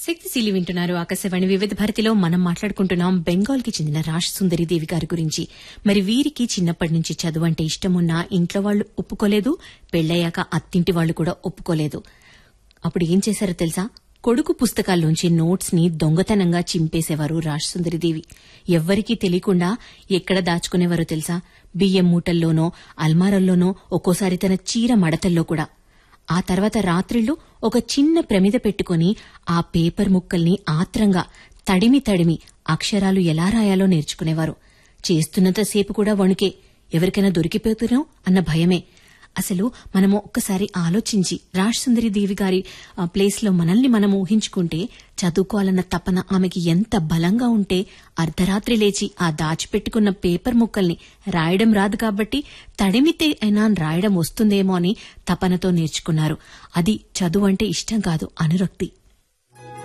శక్తిశీలి వింటున్నారు ఆకాశవాణి వివిధ భారతిలో. మనం మాట్లాడుకుంటున్నాం బెంగాల్ కి చెందిన రాజ్ సుందరి దేవి గారి గురించి. మరి వీరికి చిన్నప్పటి నుంచి చదువు అంటే ఇష్టమున్నా ఇంట్లో వాళ్లు ఒప్పుకోలేదు, పెళ్లయ్యాక అత్తింటి వాళ్లు కూడా ఒప్పుకోలేదు. అప్పుడు ఏం చేశారో తెలుసా? కొడుకు పుస్తకాల్లోంచి నోట్స్ ని దొంగతనంగా చింపేసేవారు రాజ్ సుందరి దేవి. ఎవ్వరికీ తెలియకుండా ఎక్కడ దాచుకునేవారో తెలుసా? బియ్యం మూటల్లోనో, అల్మారాల్లోనో, ఒక్కోసారి తన చీర మడతల్లో కూడా. ఆ తర్వాత రాత్రిళ్లు ఒక చిన్న ప్రమిద పెట్టుకుని ఆ పేపర్ ముక్కల్ని ఆత్రంగా తడిమి అక్షరాలు ఎలా రాయాలో నేర్చుకునేవారు. చేస్తున్నంతసేపు కూడా వణుకే, ఎవరికైనా దొరికిపోతున్నాం అన్న భయమే. అసలు మనము ఒక్కసారి ఆలోచించి రాజ్ సుందరి దేవి గారి ప్లేస్ లో మనల్ని మనం ఊహించుకుంటే చదువుకోవాలన్న తపన ఆమెకి ఎంత బలంగా ఉంటే అర్ధరాత్రి లేచి ఆ దాచిపెట్టుకున్న పేపర్ ముక్కల్ని రాయడం రాదు కాబట్టి తడిమితే అయినా రాయడం వస్తుందేమో అని తపనతో నేర్చుకున్నారు. అది చదువు అంటే ఇష్టం కాదు, అనురక్తి.